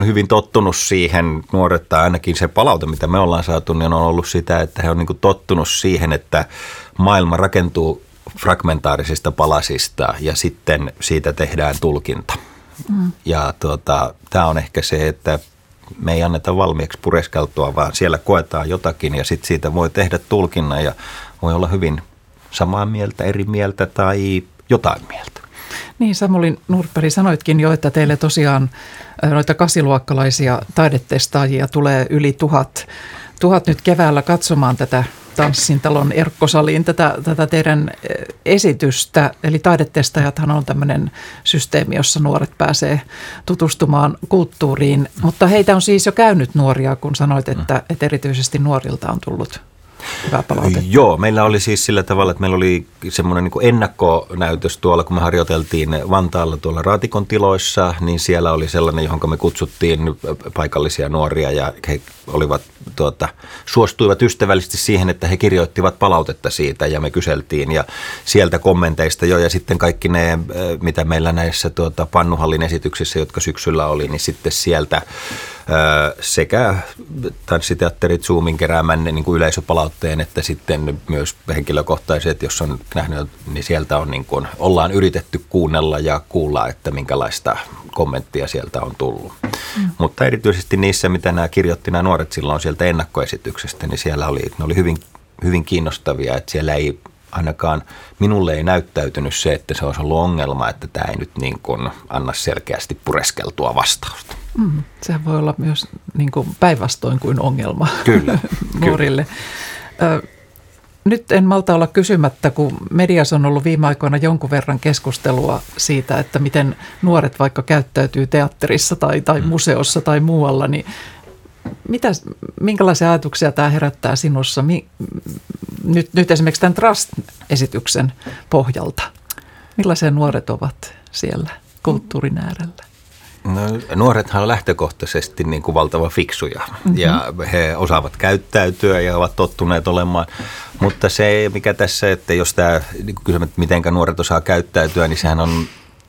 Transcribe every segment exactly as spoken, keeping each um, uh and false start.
hyvin tottunut siihen, nuoret tai ainakin se palaute, mitä me ollaan saatu, niin on ollut sitä, että he on niin kuin tottunut siihen, että maailma rakentuu fragmentaarisista palasista ja sitten siitä tehdään tulkinta. Mm. Ja tuota, tämä on ehkä se, että me ei anneta valmiiksi pureskeltua, vaan siellä koetaan jotakin ja sitten siitä voi tehdä tulkinnan ja voi olla hyvin samaa mieltä, eri mieltä tai jotain mieltä. Niin, Samuli Nordberg, sanoitkin jo, että teille tosiaan noita kasiluokkalaisia taidetestaajia tulee yli tuhat, tuhat nyt keväällä katsomaan tätä Tanssintalon Erkkosaliin tätä, tätä teidän esitystä. Eli taidetestaajathan on tämmöinen systeemi, jossa nuoret pääsee tutustumaan kulttuuriin. Mutta heitä on siis jo käynyt nuoria, kun sanoit, että, että erityisesti nuorilta on tullut hyvää palautetta. Joo, meillä oli siis sillä tavalla, että meillä oli semmoinen niin kuin ennakkonäytös tuolla, kun me harjoiteltiin Vantaalla tuolla Raatikon tiloissa, niin siellä oli sellainen, johon me kutsuttiin paikallisia nuoria ja he olivat, tuota, suostuivat ystävällisesti siihen, että he kirjoittivat palautetta siitä ja me kyseltiin ja sieltä kommenteista jo ja sitten kaikki ne, mitä meillä näissä tuota, Pannuhallin esityksissä, jotka syksyllä oli, niin sitten sieltä sekä tanssiteatterit Zoomin keräämän niin kuin yleisöpalautteen, että sitten myös henkilökohtaiset, jos on nähnyt, niin sieltä on niin kuin, ollaan yritetty kuunnella ja kuulla, että minkälaista kommenttia sieltä on tullut. Mm. Mutta erityisesti niissä, mitä nämä kirjoitti nämä nuoret silloin sieltä ennakkoesityksestä, niin siellä oli, ne oli hyvin, hyvin kiinnostavia, että siellä ei ainakaan minulle ei näyttäytynyt se, että se olisi ollut ongelma, että tämä ei nyt niin kuin anna selkeästi pureskeltua vastausta. Mm, sehän voi olla myös niin kuin päinvastoin kuin ongelma kyllä, nuorille. Kyllä. Ö, nyt en malta olla kysymättä, kun mediassa on ollut viime aikoina jonkun verran keskustelua siitä, että miten nuoret vaikka käyttäytyy teatterissa tai, tai mm. museossa tai muualla, niin mitä, minkälaisia ajatuksia tämä herättää sinussa Mi, nyt, nyt esimerkiksi tämän Trust-esityksen pohjalta? Millaisia nuoret ovat siellä kulttuurin äärellä? No, nuorethan on lähtökohtaisesti niin kuin valtava fiksuja mm-hmm. ja he osaavat käyttäytyä ja ovat tottuneet olemaan, mutta se mikä tässä, että jos tämä niin kysymys, että miten nuoret osaa käyttäytyä, niin sehän on,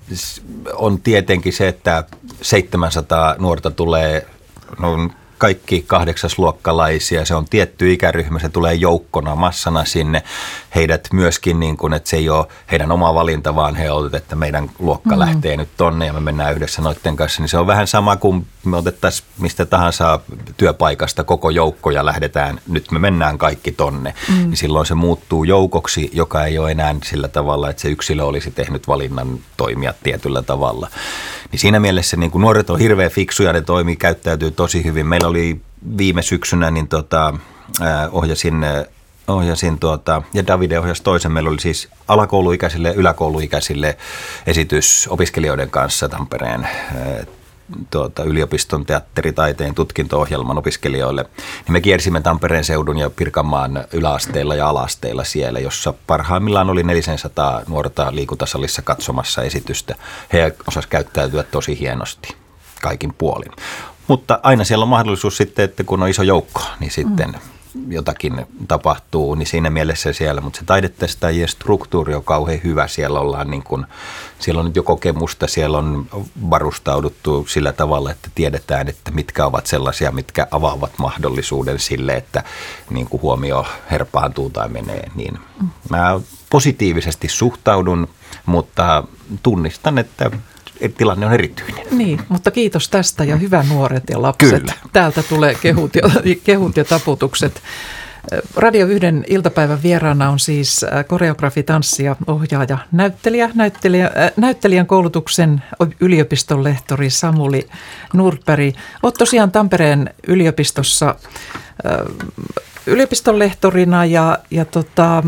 on tietenkin se, että seitsemänsataa nuorta tulee, no, kaikki kahdeksasluokkalaisia, se on tietty ikäryhmä, se tulee joukkona, massana sinne. Heidät myöskin, niin kuin, että se ei ole heidän oma valinta, vaan he ovat, että meidän luokka mm-hmm. lähtee nyt tonne ja me mennään yhdessä noiden kanssa. Niin se on vähän sama kuin me otettaisiin mistä tahansa työpaikasta koko joukko ja lähdetään, nyt me mennään kaikki tonne. Mm-hmm. Niin silloin se muuttuu joukoksi, joka ei ole enää sillä tavalla, että se yksilö olisi tehnyt valinnan toimia tietyllä tavalla. Niin siinä mielessä niin kuin nuoret on hirveän fiksuja, ne toimii, käyttäytyy tosi hyvin. Meillä oli viime syksynä, niin tota, äh, ohjasin, äh, ohjasin tuota, ja Davide ohjasi toisen. Meillä oli siis alakouluikäisille ja yläkouluikäisille esitys opiskelijoiden kanssa Tampereen äh, tuota, yliopiston teatteritaiteen tutkinto-ohjelman opiskelijoille. Niin me kiersimme Tampereen seudun ja Pirkanmaan yläasteilla ja ala-asteilla siellä, jossa parhaimmillaan oli neljäsataa nuorta liikuntasalissa katsomassa esitystä. He osasivat käyttäytyä tosi hienosti kaikin puolin. Mutta aina siellä on mahdollisuus sitten, että kun on iso joukko, niin sitten mm. jotakin tapahtuu, niin siinä mielessä siellä. Mutta se taidetestaajien struktuuri on kauhean hyvä. Siellä ollaan niin kuin, siellä on nyt jo kokemusta, siellä on varustauduttu sillä tavalla, että tiedetään, että mitkä ovat sellaisia, mitkä avaavat mahdollisuuden sille, että niin kuin huomio herpaantuu tai menee. Niin mä positiivisesti suhtaudun, mutta tunnistan, että tilanne on erityinen. Niin, mutta kiitos tästä ja hyvä nuoret ja lapset. Kyllä. Täältä tulee kehut ja, kehut ja taputukset. Radio yhden iltapäivän vieraana on siis koreografi, tanssija, ohjaaja, näyttelijä, näyttelijä äh, näyttelijän koulutuksen yliopiston lehtori Samuli Nordberg. Olet tosiaan Tampereen yliopistossa äh, yliopiston lehtorina ja, ja tota,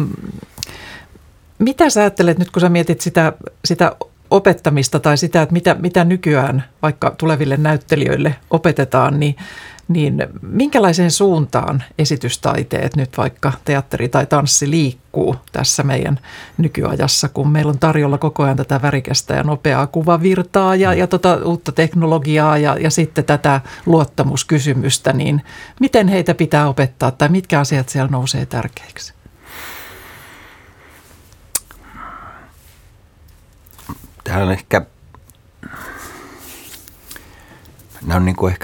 mitä sä ajattelet nyt, kun sä mietit sitä, sitä opettamista tai sitä, että mitä, mitä nykyään vaikka tuleville näyttelijöille opetetaan, niin, niin minkälaiseen suuntaan esitystaiteet nyt vaikka teatteri tai tanssi liikkuu tässä meidän nykyajassa, kun meillä on tarjolla koko ajan tätä värikästä ja nopeaa kuvavirtaa ja, ja tota uutta teknologiaa ja, ja sitten tätä luottamuskysymystä, niin miten heitä pitää opettaa tai mitkä asiat siellä nousee tärkeiksi? Tämä on ehkä, nämä on niin kuin ehkä